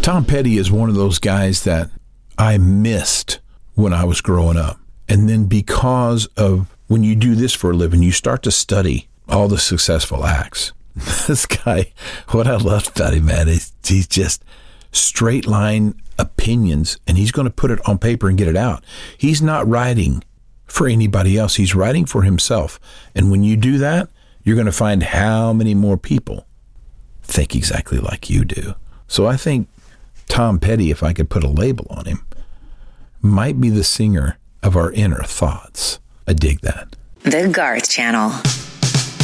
Tom Petty is one of those guys that I missed when I was growing up. And then because of when you do this for a living, you start to study all the successful acts. This guy, what I love about him, man, is he's just straight line opinions, and he's going to put it on paper and get it out. He's not writing for anybody else. He's writing for himself. And when you do that, you're going to find how many more people think exactly like you do. So I think Tom Petty, if I could put a label on him, might be the singer of our inner thoughts. I dig that. The Garth Channel.